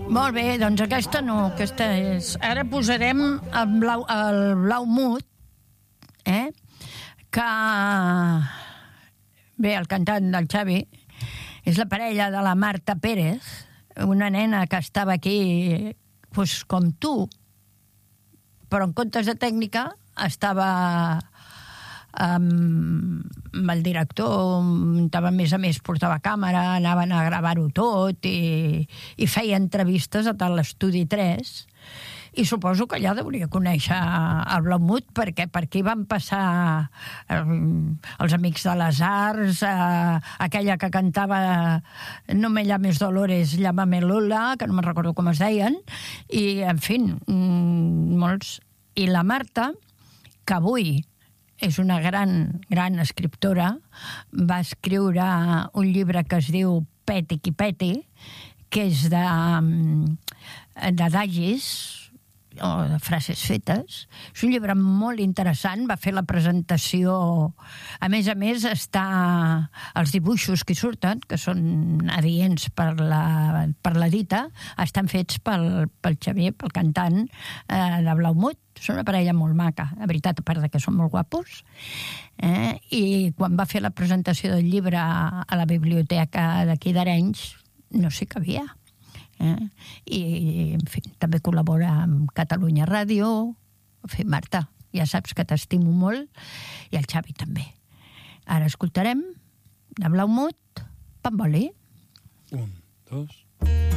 Molt bé, doncs aquesta no, aquesta és... Ara posarem el Blaumut, que... Bé, el cantant del Xavi és la parella de la Marta Pérez, una nena que estava aquí pues, com tu, però en comptes de tècnica estava amb el director, a més a més portava càmera, anaven a gravar-ho tot i feia entrevistes a tot l'Estudi 3, i suposo que allà hauria conèixer el Blaumut, perquè per aquí van passar els Amics de les Arts, aquella que cantava No me llames Dolores, llámame Lola, que no me'n recordo com es deien, i, en fi, molts. I la Marta, que avui és una gran, gran escriptora, va escriure un llibre que es diu Peti qui peti, que és d'adagis, o de frases fetes. És un llibre molt interessant, va fer la presentació. A més, està els dibuixos que hi surten, que són adients per la dita, estan fets pel Xavier, pel cantant de Blaumut. Són una parella molt maca, la veritat, a part que són molt guapos. I quan va fer la presentació del llibre a la biblioteca d'aquí d'Arenys, no s'hi cabia. I, en fi, també col·labora amb Catalunya Ràdio. En fi, Marta, ja saps que t'estimo molt, i el Xavi també. Ara escoltarem de Blaumut, Pamboli. 1, 2...